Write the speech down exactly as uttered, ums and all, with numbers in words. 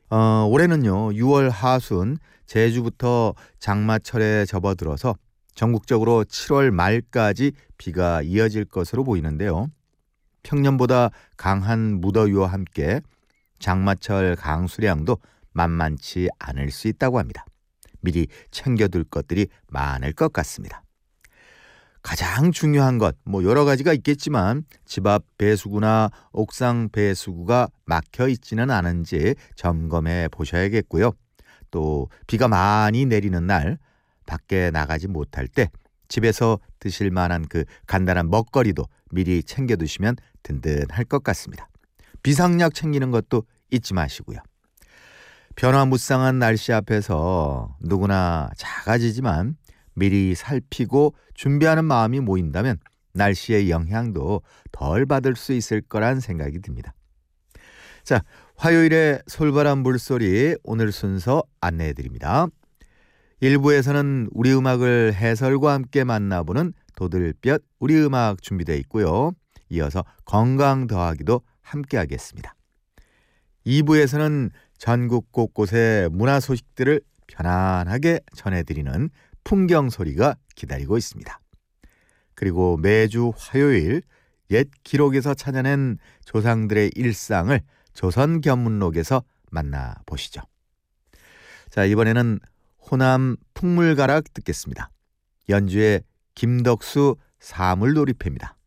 어, 올해는요, 유월 하순 제주부터 장마철에 접어들어서 전국적으로 칠월 말까지 비가 이어질 것으로 보이는데요. 평년보다 강한 무더위와 함께 장마철 강수량도 만만치 않을 수 있다고 합니다. 미리 챙겨둘 것들이 많을 것 같습니다. 가장 중요한 것, 뭐 여러 가지가 있겠지만 집 앞 배수구나 옥상 배수구가 막혀 있지는 않은지 점검해 보셔야겠고요. 또 비가 많이 내리는 날 밖에 나가지 못할 때 집에서 드실 만한 그 간단한 먹거리도 미리 챙겨두시면 든든할 것 같습니다. 비상약 챙기는 것도 잊지 마시고요. 변화무쌍한 날씨 앞에서 누구나 작아지지만 미리 살피고 준비하는 마음이 모인다면 날씨의 영향도 덜 받을 수 있을 거란 생각이 듭니다. 자, 화요일의 솔바람 물소리 오늘 순서 안내해 드립니다. 일 부에서는 우리 음악을 해설과 함께 만나보는 도들볕 우리 음악 준비되어 있고요. 이어서 건강 더하기도 함께 하겠습니다. 이 부에서는 전국 곳곳의 문화 소식들을 편안하게 전해드리는 풍경 소리가 기다리고 있습니다. 그리고 매주 화요일 옛 기록에서 찾아낸 조상들의 일상을 조선 견문록에서 만나보시죠. 자, 이번에는 호남 풍물가락 듣겠습니다. 연주의 김덕수 사물놀이패입니다.